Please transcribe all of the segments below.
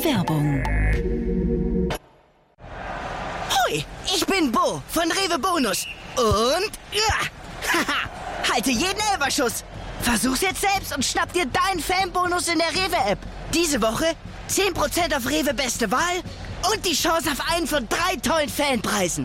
Werbung. Hoi, ich bin Bo von Rewe Bonus. Und halte jeden Elferschuss. Versuch's jetzt selbst und schnapp dir deinen Fanbonus in der Rewe-App. Diese Woche 10% auf Rewe Beste Wahl und die Chance auf einen von 3 tollen Fanpreisen.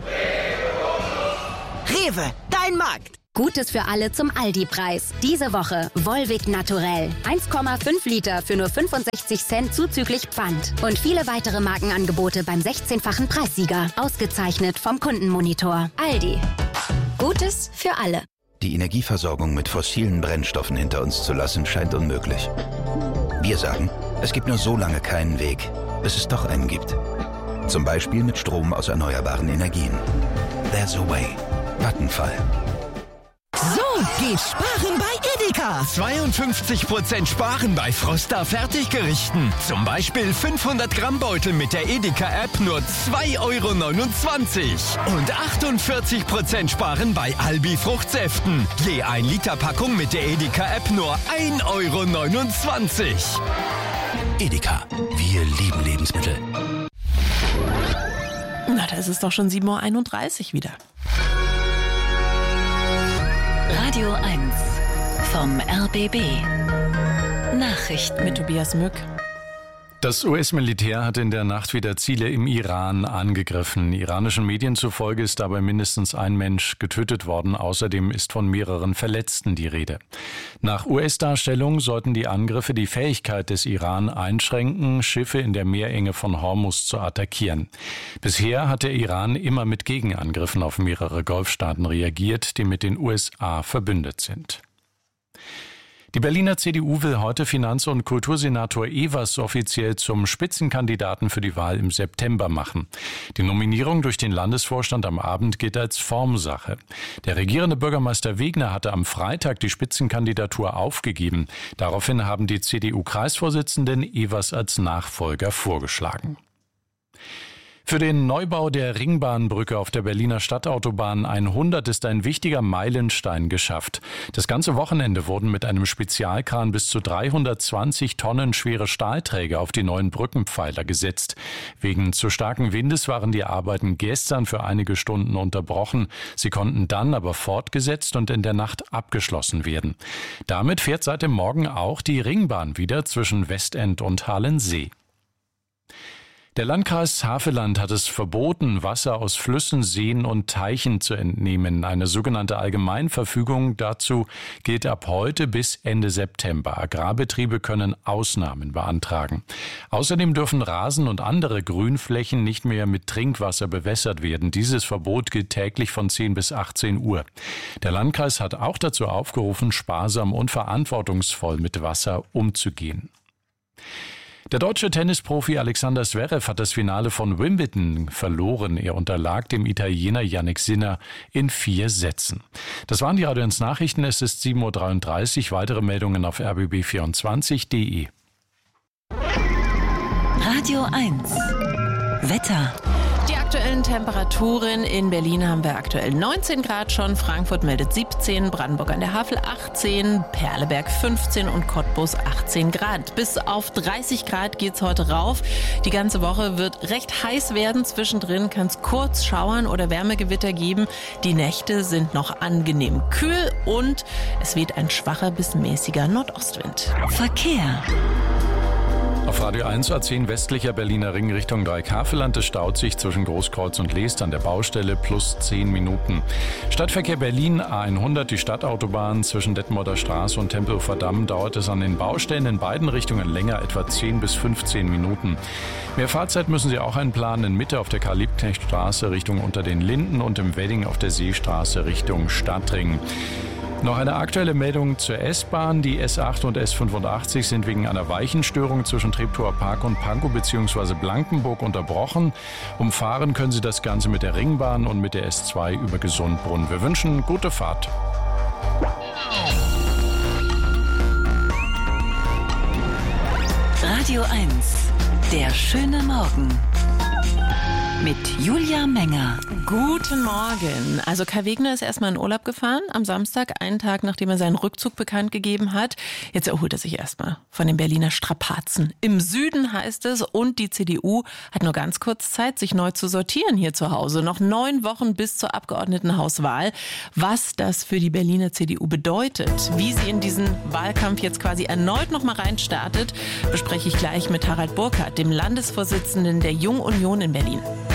Rewe, dein Markt. Gutes für alle zum Aldi-Preis. Diese Woche Volvic Naturell. 1,5 Liter für nur 65 Cent zuzüglich Pfand. Und viele weitere Markenangebote beim 16-fachen Preissieger. Ausgezeichnet vom Kundenmonitor. Aldi. Gutes für alle. Die Energieversorgung mit fossilen Brennstoffen hinter uns zu lassen, scheint unmöglich. Wir sagen, es gibt nur so lange keinen Weg, bis es doch einen gibt. Zum Beispiel mit Strom aus erneuerbaren Energien. There's a way. Vattenfall. So geht sparen bei Edeka. 52% sparen bei Froster Fertiggerichten. Zum Beispiel 500 Gramm Beutel mit der Edeka-App nur 2,29 € und 48% sparen bei Albi Fruchtsäften. Je 1 Liter Packung mit der Edeka-App nur 1,29 €. Edeka. Wir lieben Lebensmittel. Na, da ist es doch schon 7:31 Uhr wieder. Radio 1 vom RBB. Nachrichten mit Tobias Mück. Das US-Militär hat in der Nacht wieder Ziele im Iran angegriffen. Iranischen Medien zufolge ist dabei mindestens ein Mensch getötet worden. Außerdem ist von mehreren Verletzten die Rede. Nach US-Darstellung sollten die Angriffe die Fähigkeit des Iran einschränken, Schiffe in der Meerenge von Hormuz zu attackieren. Bisher hat der Iran immer mit Gegenangriffen auf mehrere Golfstaaten reagiert, die mit den USA verbündet sind. Die Berliner CDU will heute Finanz- und Kultursenator Evers offiziell zum Spitzenkandidaten für die Wahl im September machen. Die Nominierung durch den Landesvorstand am Abend gilt als Formsache. Der regierende Bürgermeister Wegner hatte am Freitag die Spitzenkandidatur aufgegeben. Daraufhin haben die CDU-Kreisvorsitzenden Evers als Nachfolger vorgeschlagen. Für den Neubau der Ringbahnbrücke auf der Berliner Stadtautobahn 100 ist ein wichtiger Meilenstein geschafft. Das ganze Wochenende wurden mit einem Spezialkran bis zu 320 Tonnen schwere Stahlträger auf die neuen Brückenpfeiler gesetzt. Wegen zu starken Windes waren die Arbeiten gestern für einige Stunden unterbrochen. Sie konnten dann aber fortgesetzt und in der Nacht abgeschlossen werden. Damit fährt seit dem Morgen auch die Ringbahn wieder zwischen Westend und Halensee. Der Landkreis Havelland hat es verboten, Wasser aus Flüssen, Seen und Teichen zu entnehmen. Eine sogenannte Allgemeinverfügung dazu gilt ab heute bis Ende September. Agrarbetriebe können Ausnahmen beantragen. Außerdem dürfen Rasen und andere Grünflächen nicht mehr mit Trinkwasser bewässert werden. Dieses Verbot gilt täglich von 10 bis 18 Uhr. Der Landkreis hat auch dazu aufgerufen, sparsam und verantwortungsvoll mit Wasser umzugehen. Der deutsche Tennisprofi Alexander Zverev hat das Finale von Wimbledon verloren. Er unterlag dem Italiener Jannik Sinner in 4 Sätzen. Das waren die Radio 1 Nachrichten. Es ist 7:33 Uhr. Weitere Meldungen auf rbb24.de. Radio 1 Wetter. Die aktuellen Temperaturen in Berlin haben wir aktuell 19 Grad schon, Frankfurt meldet 17, Brandenburg an der Havel 18, Perleberg 15 und Cottbus 18 Grad. Bis auf 30 Grad geht's heute rauf. Die ganze Woche wird recht heiß werden. Zwischendrin kann es kurz schauern oder Wärmegewitter geben. Die Nächte sind noch angenehm kühl und es weht ein schwacher bis mäßiger Nordostwind. Verkehr. Auf Radio 1 A10 westlicher Berliner Ring Richtung Dreieck-Havelland. Es staut sich zwischen Großkreuz und Leest an der Baustelle plus 10 Minuten. Stadtverkehr Berlin A100, die Stadtautobahn zwischen Detmolder Straße und Tempelhofer Damm dauert es an den Baustellen in beiden Richtungen länger, etwa 10 bis 15 Minuten. Mehr Fahrzeit müssen Sie auch einplanen in Mitte auf der Karl-Liebknecht-Straße Richtung Unter den Linden und im Wedding auf der Seestraße Richtung Stadtring. Noch eine aktuelle Meldung zur S-Bahn. Die S8 und S85 sind wegen einer Weichenstörung zwischen Treptower Park und Pankow bzw. Blankenburg unterbrochen. Umfahren können Sie das Ganze mit der Ringbahn und mit der S2 über Gesundbrunn. Wir wünschen gute Fahrt. Radio 1, der schöne Morgen. mit Julia Menger. Guten Morgen. Also Kai Wegner ist erstmal in Urlaub gefahren am Samstag, einen Tag nachdem er seinen Rückzug bekannt gegeben hat. Jetzt erholt er sich erstmal von den Berliner Strapazen. Im Süden heißt es, und die CDU hat nur ganz kurz Zeit, sich neu zu sortieren hier zu Hause. Noch 9 Wochen bis zur Abgeordnetenhauswahl. Was das für die Berliner CDU bedeutet, wie sie in diesen Wahlkampf jetzt quasi erneut noch mal reinstartet, bespreche ich gleich mit Harald Burkhardt, dem Landesvorsitzenden der Jungen Union in Berlin.